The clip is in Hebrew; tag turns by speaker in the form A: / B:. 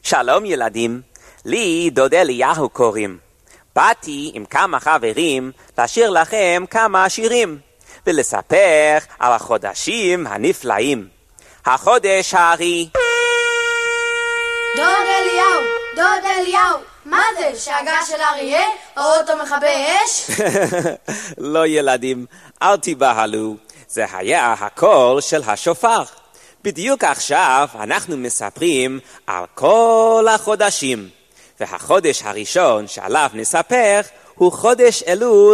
A: שלום ילדים, לי דוד אליהו קוראים. באתי עם כמה חברים לשיר לכם כמה שירים ולספר על החודשים הנפלאים. החודש הארי.
B: דוד אליהו, מה זה? שאגה של אריה? או אותו מכבי אש?
A: לא ילדים, אל תיבהלו. זה היה הקול של השופר. בדיוק עכשיו אנחנו מספרים על כל החודשים. והחודש הראשון שעליו נספר הוא חודש אלול